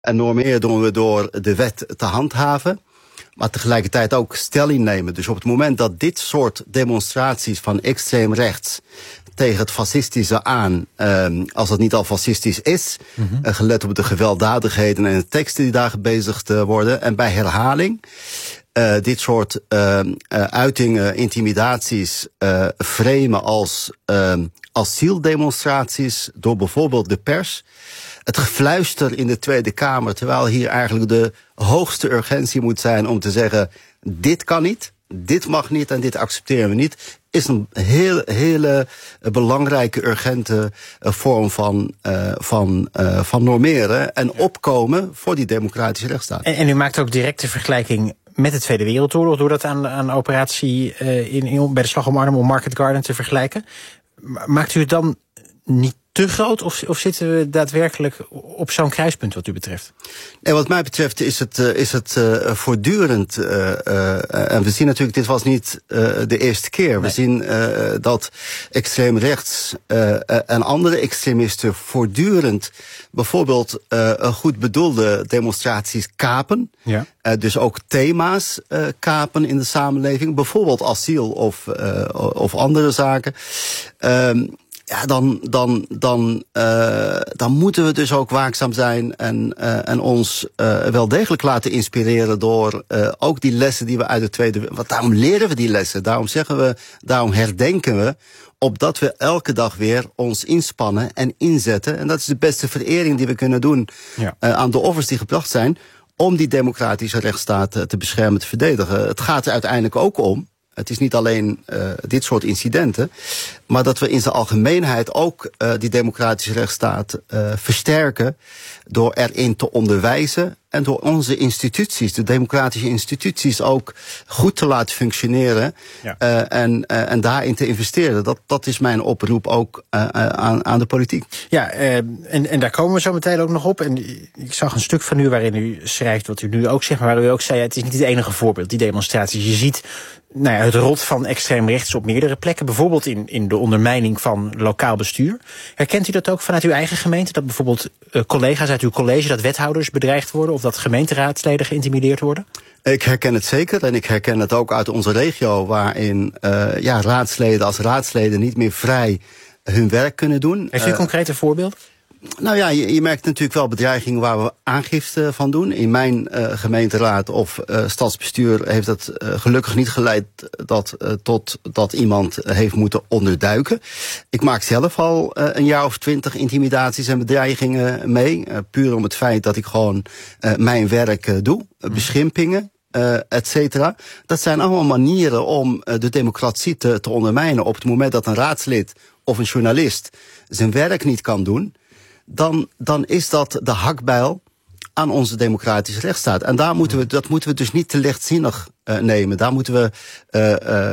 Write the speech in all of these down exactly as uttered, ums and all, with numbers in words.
En normeren doen we door de wet te handhaven, maar tegelijkertijd ook stelling nemen. Dus op het moment dat dit soort demonstraties van extreem rechts tegen het fascistische aan, um, als het niet al fascistisch is, mm-hmm. uh, gelet op de gewelddadigheden en de teksten die daar gebezigd uh, worden, en bij herhaling uh, dit soort uh, uh, uitingen, intimidaties uh, framen als uh, asieldemonstraties door bijvoorbeeld de pers. Het gefluister in de Tweede Kamer, terwijl hier eigenlijk de hoogste urgentie moet zijn om te zeggen, dit kan niet, dit mag niet en dit accepteren we niet, is een heel, hele belangrijke, urgente uh, vorm van, uh, van, uh, van normeren en opkomen voor die democratische rechtsstaat. En, en u maakt ook direct de vergelijking met de Tweede Wereldoorlog door dat aan, aan operatie uh, in, in, bij de Slag om Arnhem om Market Garden te vergelijken. Maakt u het dan niet te groot, of, of zitten we daadwerkelijk op zo'n kruispunt wat u betreft? Nee, wat mij betreft is het, uh, is het uh, voortdurend. Uh, uh, en we zien natuurlijk, dit was niet uh, de eerste keer. Nee. We zien uh, dat extreem rechts uh, uh, en andere extremisten voortdurend bijvoorbeeld uh, goed bedoelde demonstraties kapen. Ja. Uh, dus ook thema's uh, kapen in de samenleving. Bijvoorbeeld asiel of, uh, of andere zaken. Um, Ja, dan, dan, dan, uh, dan moeten we dus ook waakzaam zijn en, uh, en ons uh, wel degelijk laten inspireren door uh, ook die lessen die we uit de Tweede... Want daarom leren we die lessen, daarom zeggen we, daarom herdenken we, opdat we elke dag weer ons inspannen en inzetten. En dat is de beste verering die we kunnen doen ja. uh, aan de offers die gebracht zijn, om die democratische rechtsstaat uh, te beschermen, te verdedigen. Het gaat er uiteindelijk ook om, het is niet alleen uh, dit soort incidenten, maar dat we in zijn algemeenheid ook uh, die democratische rechtsstaat uh, versterken door erin te onderwijzen en door onze instituties, de democratische instituties, ook goed te laten functioneren ja. uh, en, uh, en daarin te investeren. Dat, dat is mijn oproep ook uh, aan, aan de politiek. Ja, uh, en, en daar komen we zo meteen ook nog op. En ik zag een stuk van u waarin u schrijft wat u nu ook zegt, maar waar u ook zei, het is niet het enige voorbeeld, die demonstraties. Je ziet nou ja, het rot van extreem rechts op meerdere plekken, bijvoorbeeld in, in de ondermijning van lokaal bestuur. Herkent u dat ook vanuit uw eigen gemeente? Dat bijvoorbeeld uh, collega's uit uw college, dat wethouders bedreigd worden of dat gemeenteraadsleden geïntimideerd worden? Ik herken het zeker en ik herken het ook uit onze regio, waarin uh, ja, raadsleden als raadsleden niet meer vrij hun werk kunnen doen. Heeft u een uh, concrete voorbeeld? Nou ja, je, je merkt natuurlijk wel bedreigingen waar we aangifte van doen. In mijn uh, gemeenteraad of uh, stadsbestuur heeft het uh, gelukkig niet geleid dat, uh, tot dat iemand heeft moeten onderduiken. Ik maak zelf al uh, een jaar of twintig intimidaties en bedreigingen mee. Uh, puur om het feit dat ik gewoon uh, mijn werk uh, doe. Uh, beschimpingen. Uh, et cetera. Dat zijn allemaal manieren om uh, de democratie te, te ondermijnen. Op het moment dat een raadslid of een journalist zijn werk niet kan doen, Dan, dan is dat de hakbijl aan onze democratische rechtsstaat. En daar moeten we, dat moeten we dus niet te lichtzinnig uh, nemen. Daar moeten we uh,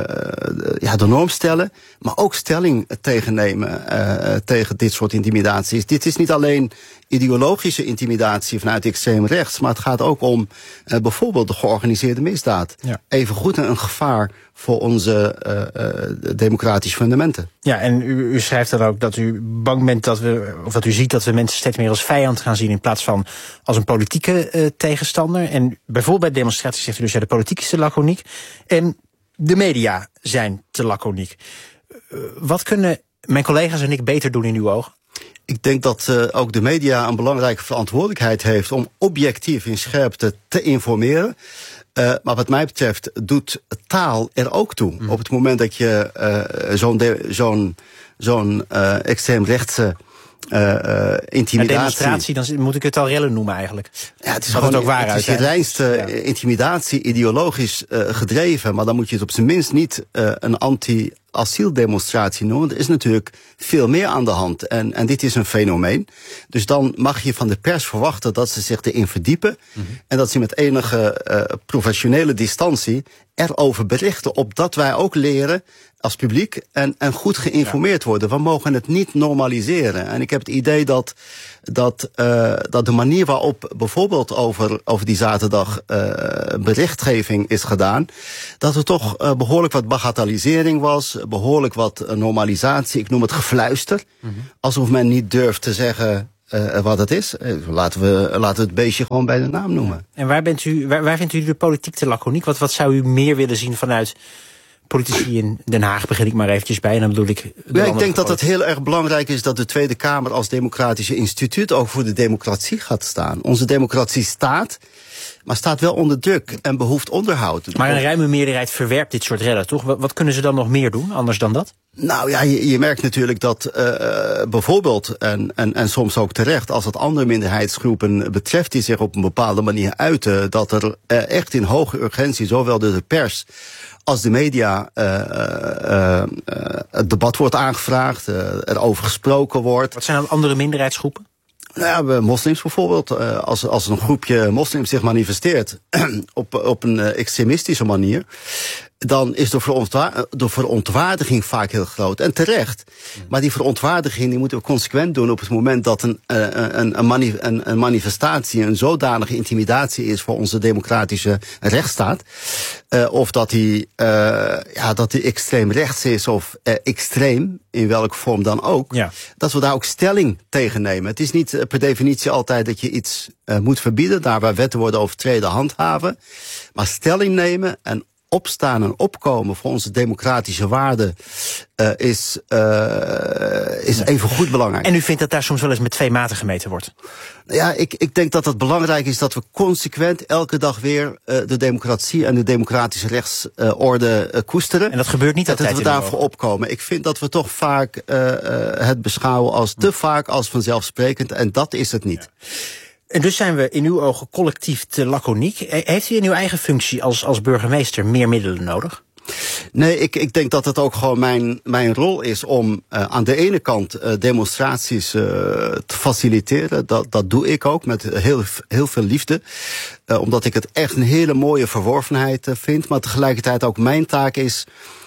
uh, ja, de norm stellen, maar ook stelling tegen nemen uh, tegen dit soort intimidaties. Dit is niet alleen ideologische intimidatie vanuit extreem rechts, maar het gaat ook om uh, bijvoorbeeld de georganiseerde misdaad. Ja. Evengoed een gevaar voor onze uh, uh, democratische fundamenten. Ja, en u, u schrijft dan ook dat u bang bent dat we, of dat u ziet dat we mensen steeds meer als vijand gaan zien in plaats van als een politieke uh, tegenstander. En bijvoorbeeld bij demonstraties zegt u dus, ja, de politiek is te laconiek en de media zijn te laconiek. Uh, wat kunnen mijn collega's en ik beter doen in uw ogen? Ik denk dat uh, ook de media een belangrijke verantwoordelijkheid heeft om objectief in scherpte te informeren. Uh, maar wat mij betreft doet taal er ook toe. Mm. Op het moment dat je uh, zo'n zo'n zo'n uh, extreemrechtse uh, uh, intimidatie... Een demonstratie, dan moet ik het al rellen noemen eigenlijk. Ja, het is gewoon, het ook waar, het is je reinste ja. intimidatie, ideologisch uh, gedreven. Maar dan moet je het op zijn minst niet uh, een anti asieldemonstratie noemen. Er is natuurlijk veel meer aan de hand. En, en dit is een fenomeen. Dus dan mag je van de pers verwachten dat ze zich erin verdiepen. Mm-hmm. En dat ze met enige uh, professionele distantie erover berichten. Opdat wij ook leren als publiek en, en goed geïnformeerd ja. worden. We mogen het niet normaliseren. En ik heb het idee dat, dat, uh, dat de manier waarop bijvoorbeeld over, over die zaterdag uh, berichtgeving is gedaan, dat er toch uh, behoorlijk wat bagatellisering was, behoorlijk wat uh, normalisatie. Ik noem het gefluister. Mm-hmm. Alsof men niet durft te zeggen uh, wat het is. Uh, laten, we, laten we het beestje gewoon bij de naam noemen. En waar, bent u, waar, waar vindt u de politiek te laconiek? Wat, wat zou u meer willen zien vanuit politici in Den Haag, begin ik maar eventjes bij. En dan bedoel ik... Ja, ik denk dat het heel erg belangrijk is dat de Tweede Kamer als democratische instituut ook voor de democratie gaat staan. Onze democratie staat, maar staat wel onder druk en behoeft onderhoud. Maar een ruime meerderheid verwerpt dit soort rellen, toch? Wat, wat kunnen ze dan nog meer doen, anders dan dat? Nou ja, je, je merkt natuurlijk dat uh, bijvoorbeeld, en, en, en soms ook terecht, als het andere minderheidsgroepen betreft die zich op een bepaalde manier uiten, dat er uh, echt in hoge urgentie, zowel door de pers als de media, uh, uh, uh, het debat wordt aangevraagd, uh, erover gesproken wordt. Wat zijn dan andere minderheidsgroepen? Nou ja, moslims bijvoorbeeld. Uh, als, als een groepje moslims zich manifesteert op, op een uh, extremistische manier, dan is de, verontwa- de verontwaardiging vaak heel groot. En terecht. Maar die verontwaardiging die moeten we consequent doen op het moment dat een, uh, een, een, mani- een, een manifestatie een zodanige intimidatie is voor onze democratische rechtsstaat. Uh, of dat die, uh, ja, dat die extreem rechts is of uh, extreem, in welke vorm dan ook. Ja. Dat we daar ook stelling tegen nemen. Het is niet uh, per definitie altijd dat je iets uh, moet verbieden, daar waar wetten worden overtreden handhaven. Maar stelling nemen en opstaan en opkomen voor onze democratische waarden uh, is, uh, is even goed belangrijk. En u vindt dat daar soms wel eens met twee maten gemeten wordt? Ja, ik, ik denk dat het belangrijk is dat we consequent elke dag weer uh, de democratie en de democratische rechtsorde uh, koesteren. En dat gebeurt niet altijd. Dat we daarvoor opkomen. Ik vind dat we toch vaak uh, uh, het beschouwen als te vaak als vanzelfsprekend. En dat is het niet. Ja. En dus zijn we in uw ogen collectief te laconiek. Heeft u in uw eigen functie als, als burgemeester meer middelen nodig? Nee, ik, ik denk dat het ook gewoon mijn, mijn rol is om uh, aan de ene kant uh, demonstraties uh, te faciliteren. Dat, dat doe ik ook met heel, heel veel liefde. Uh, omdat ik het echt een hele mooie verworvenheid uh, vind. Maar tegelijkertijd ook mijn taak is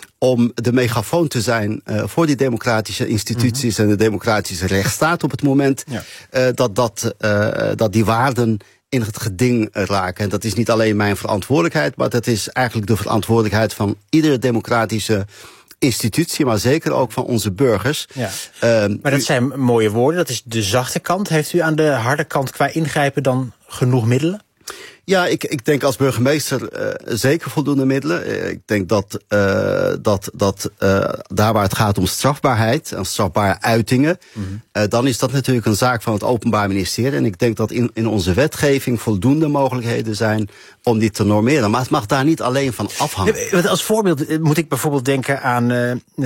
om de megafoon te zijn uh, voor die democratische instituties mm-hmm. en de democratische rechtsstaat op het moment ja. uh, dat, dat, uh, dat die waarden in het geding raken. En dat is niet alleen mijn verantwoordelijkheid, maar dat is eigenlijk de verantwoordelijkheid van iedere democratische institutie, maar zeker ook van onze burgers. Ja. Uh, maar dat zijn mooie woorden, dat is de zachte kant. Heeft u aan de harde kant qua ingrijpen dan genoeg middelen? Ja, ik, ik denk als burgemeester uh, zeker voldoende middelen. Uh, ik denk dat, uh, dat, dat uh, daar waar het gaat om strafbaarheid en strafbare uitingen, mm-hmm. uh, dan is dat natuurlijk een zaak van het Openbaar Ministerie. En ik denk dat in, in onze wetgeving voldoende mogelijkheden zijn om die te normeren. Maar het mag daar niet alleen van afhangen. Ja, als voorbeeld moet ik bijvoorbeeld denken aan uh,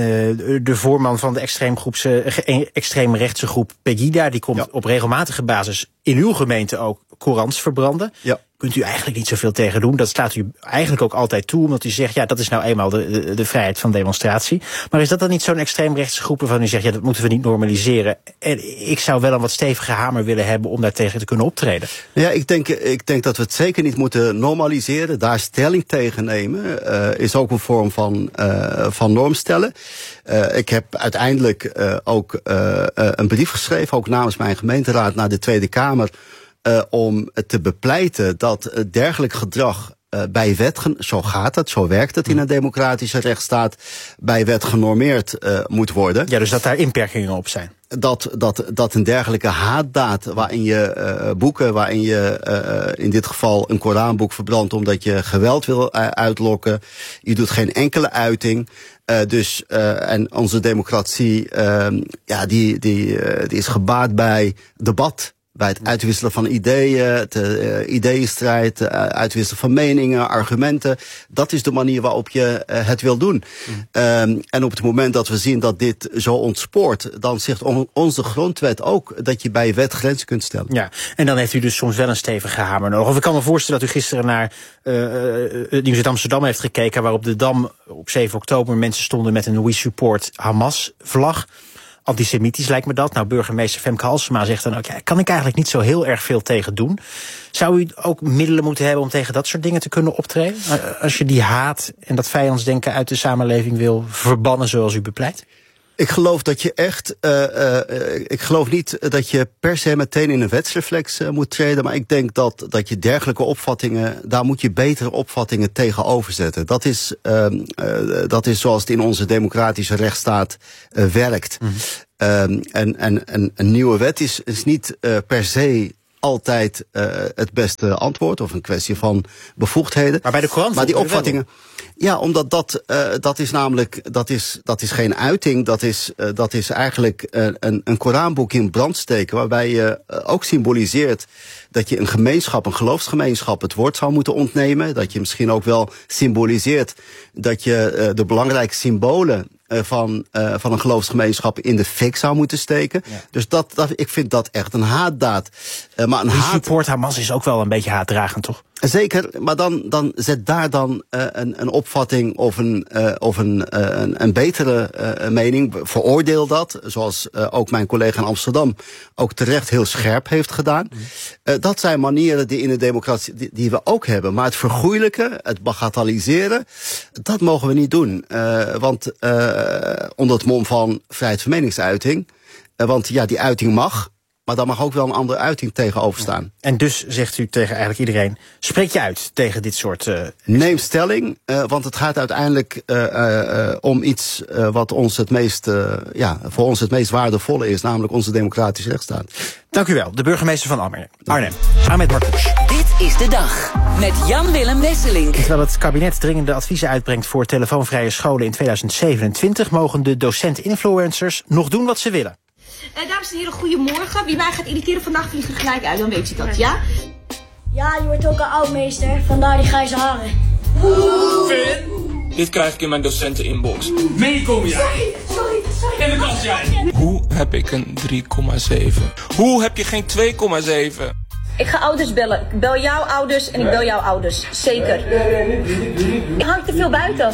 de voorman van de extreemgroepse, extreemrechtse groep Pegida. Die komt ja. op regelmatige basis in uw gemeente ook Korans verbranden. Ja. Kunt u eigenlijk niet zoveel tegen doen. Dat staat u eigenlijk ook altijd toe, omdat u zegt, ja, dat is nou eenmaal de, de, de vrijheid van demonstratie. Maar is dat dan niet zo'n extreemrechtse groep waarvan u zegt, ja, dat moeten we niet normaliseren? En ik zou wel een wat stevige hamer willen hebben om daartegen te kunnen optreden. Ja, ik denk, ik denk dat we het zeker niet moeten normaliseren. Daar stelling tegen nemen uh, is ook een vorm van, uh, van normstellen. Uh, ik heb uiteindelijk uh, ook uh, uh, een brief geschreven, ook namens mijn gemeenteraad, naar de Tweede Kamer, Uh, om te bepleiten dat uh, dergelijk gedrag uh, bij wet, zo gaat het, zo werkt het in een democratische rechtsstaat, bij wet genormeerd uh, moet worden. Ja, dus dat daar inperkingen op zijn. Dat, dat, dat een dergelijke haatdaad waarin je uh, boeken, waarin je uh, in dit geval een Koranboek verbrandt omdat je geweld wil uh, uitlokken. Je doet geen enkele uiting. Uh, dus, uh, en onze democratie, uh, ja, die, die, uh, die is gebaat bij debat. Bij het uitwisselen van ideeën, de uh, ideeënstrijd, uh, uitwisselen van meningen, argumenten. Dat is de manier waarop je uh, het wil doen. Mm. Um, en op het moment dat we zien dat dit zo ontspoort, dan zegt on- onze grondwet ook dat je bij wet grenzen kunt stellen. Ja, en dan heeft u dus soms wel een stevige hamer nodig. Of ik kan me voorstellen dat u gisteren naar uh, het Nieuws uit Amsterdam heeft gekeken, waarop de Dam op zeven oktober mensen stonden met een We Support Hamas vlag. Antisemitisch lijkt me dat. Nou, burgemeester Femke Halsema zegt dan ook, ja, kan ik eigenlijk niet zo heel erg veel tegen doen. Zou u ook middelen moeten hebben om tegen dat soort dingen te kunnen optreden? Als je die haat en dat vijandsdenken uit de samenleving wil verbannen zoals u bepleit? Ik geloof dat je echt, uh, uh, ik geloof niet dat je per se meteen in een wetsreflex uh, moet treden, maar ik denk dat, dat je dergelijke opvattingen, daar moet je betere opvattingen tegenover zetten. Dat is, uh, uh, dat is zoals het in onze democratische rechtsstaat uh, werkt. Mm-hmm. Um, en, en, en een nieuwe wet is, is niet uh, per se altijd uh, het beste antwoord, of een kwestie van bevoegdheden. Maar bij de Koran, maar die opvattingen. Ja, omdat dat, uh, dat is namelijk, dat is, dat is geen uiting, dat is, uh, dat is eigenlijk uh, een, een Koranboek in brand steken, waarbij je uh, ook symboliseert dat je een gemeenschap, een geloofsgemeenschap, het woord zou moeten ontnemen. Dat je misschien ook wel symboliseert dat je uh, de belangrijke symbolen Uh, van, uh, van een geloofsgemeenschap in de fik zou moeten steken. Ja. Dus dat, dat, ik vind dat echt een haatdaad. Uh, maar een Die haat... support Hamas is ook wel een beetje haatdragend, toch? Zeker, maar dan, dan zet daar dan uh, een, een opvatting of een, uh, of een, uh, een, een betere uh, mening. Veroordeel dat, zoals uh, ook mijn collega in Amsterdam ook terecht heel scherp heeft gedaan. Mm. Uh, dat zijn manieren die in de democratie die, die we ook hebben. Maar het vergoeilijken, het bagatelliseren, dat mogen we niet doen. Uh, want uh, onder het mom van vrijheid van meningsuiting. Uh, want ja, die uiting mag. Maar daar mag ook wel een andere uiting tegenover staan. Ja. En dus zegt u tegen eigenlijk iedereen, spreek je uit tegen dit soort... Uh, Neem stelling, uh, want het gaat uiteindelijk uh, uh, om iets uh, wat ons het meest, uh, ja, voor ons het meest waardevolle is, namelijk onze democratische rechtsstaat. Dank u wel, de burgemeester van Arnhem, Arnhem. Ahmed Marcouch. Dit is de dag met Jan-Willem Wesseling. Terwijl het kabinet dringende adviezen uitbrengt voor telefoonvrije scholen in tweeduizend zevenentwintig... mogen de docent-influencers nog doen wat ze willen. Uh, dames en heren, goedemorgen. Wie mij gaat irriteren vandaag vliegt er gelijk uit, dan weet je dat, ja? Ja, je wordt ook een oud-meester, vandaar die grijze haren. Finn, dit krijg ik in mijn docenten-inbox. Meekom jij? Sorry, sorry, sorry. En de klas jij? Hoe heb ik een drie komma zeven? Hoe heb je geen twee komma zeven? Ik ga ouders bellen. Ik bel jouw ouders en ik bel jouw ouders. Zeker. Je hangt te veel buiten.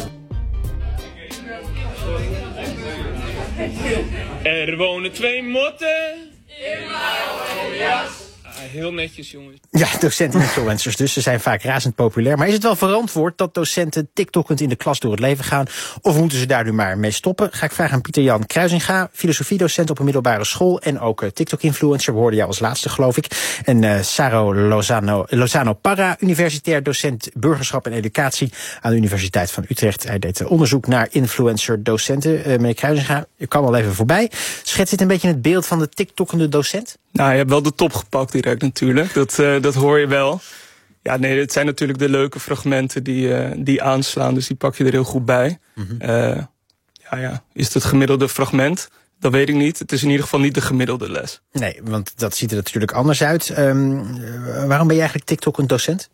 Er wonen twee motten in mijn jas. Ah, heel netjes, jongens. Ja, docenten-influencers dus. Ze zijn vaak razend populair. Maar is het wel verantwoord dat docenten tiktokkend in de klas door het leven gaan? Of moeten ze daar nu maar mee stoppen? Ga ik vragen aan Pieter-Jan Kruisinga, filosofiedocent op een middelbare school en ook uh, TikTok-influencer. We hoorden jou als laatste, geloof ik. En uh, Saro Lozano, Lozano Parra, universitair docent burgerschap en educatie aan de Universiteit van Utrecht. Hij deed uh, onderzoek naar influencer-docenten. Uh, meneer Kruisinga, u kwam al even voorbij. Schetst dit een beetje het beeld van de tiktokkende docent? Nou, je hebt wel de top gepakt direct natuurlijk. Dat, uh, dat hoor je wel. Ja, nee, het zijn natuurlijk de leuke fragmenten die, uh, die aanslaan. Dus die pak je er heel goed bij. Mm-hmm. Uh, ja, ja. Is het het gemiddelde fragment? Dat weet ik niet. Het is in ieder geval niet de gemiddelde les. Nee, want dat ziet er natuurlijk anders uit. Um, waarom ben je eigenlijk TikTok een docent?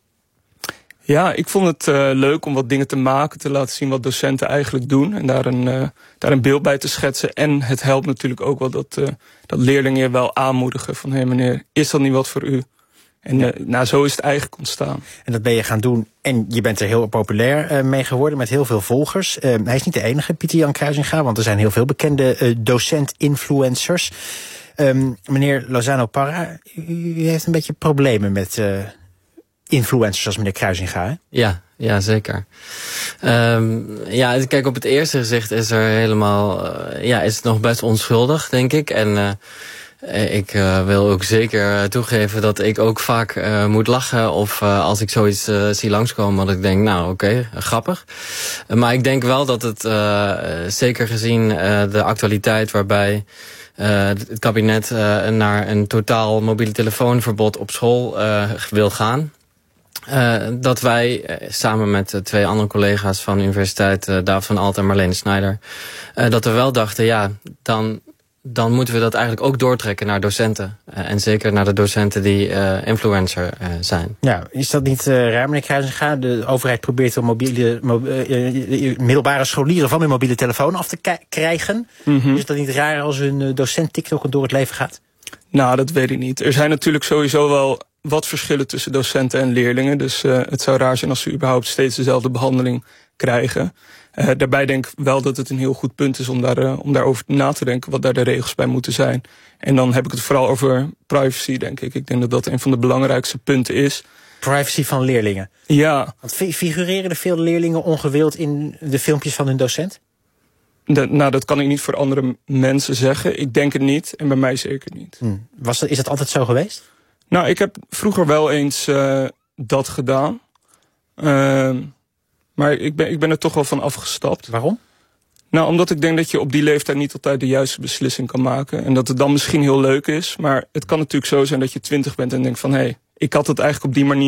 Ja, ik vond het uh, leuk om wat dingen te maken, te laten zien wat docenten eigenlijk doen. En daar een, uh, daar een beeld bij te schetsen. En het helpt natuurlijk ook wel dat, uh, dat leerlingen je wel aanmoedigen. Van, hé hey meneer, is dat niet wat voor u? En uh, nou, zo is het eigenlijk ontstaan. En dat ben je gaan doen. En je bent er heel populair uh, mee geworden met heel veel volgers. Uh, hij is niet de enige, Pieter-Jan Kruisinga. Want er zijn heel veel bekende uh, docent-influencers. Um, meneer Lozano Parra, u, u heeft een beetje problemen met... Uh, influencers als meneer Kruisinga, hè? Ja, ja, zeker. Um, ja, kijk, op het eerste gezicht is er helemaal, uh, ja, is het nog best onschuldig, denk ik. En uh, ik uh, wil ook zeker uh, toegeven dat ik ook vaak uh, moet lachen. Of uh, als ik zoiets uh, zie langskomen, dat ik denk, nou, oké, okay, grappig. Uh, maar ik denk wel dat het, uh, zeker gezien uh, de actualiteit waarbij... Uh, het kabinet uh, naar een totaal mobiele telefoonverbod op school uh, wil gaan. Uh, dat wij uh, samen met uh, twee andere collega's van de universiteit, uh, David van Aalten en Marlene Snijder, uh, dat we wel dachten, ja, dan, dan moeten we dat eigenlijk ook doortrekken naar docenten. Uh, en zeker naar de docenten die uh, influencer uh, zijn. Ja, is dat niet uh, raar, meneer Kruisinga? De overheid probeert om mobiele, mo uh, middelbare scholieren van hun mobiele telefoon af te krijgen. Mm-hmm. Is dat niet raar als een uh, docent TikTok door het leven gaat? Nou, dat weet ik niet. Er zijn natuurlijk sowieso wel wat verschillen tussen docenten en leerlingen. Dus uh, het zou raar zijn als ze überhaupt steeds dezelfde behandeling krijgen. Uh, daarbij denk ik wel dat het een heel goed punt is om, daar, uh, om daarover na te denken wat daar de regels bij moeten zijn. En dan heb ik het vooral over privacy, denk ik. Ik denk dat dat een van de belangrijkste punten is. Privacy van leerlingen? Ja. Want figureren er veel leerlingen ongewild in de filmpjes van hun docent? De, nou, dat kan ik niet voor andere mensen zeggen. Ik denk het niet en bij mij zeker niet. Hmm. Was dat, is dat altijd zo geweest? Nou, ik heb vroeger wel eens uh, dat gedaan. Uh, maar ik ben, ik ben er toch wel van afgestapt. Waarom? Nou, omdat ik denk dat je op die leeftijd niet altijd de juiste beslissing kan maken. En dat het dan misschien heel leuk is. Maar het kan natuurlijk zo zijn dat je twintig bent en denkt van... hé, hey, ik had het eigenlijk op die manier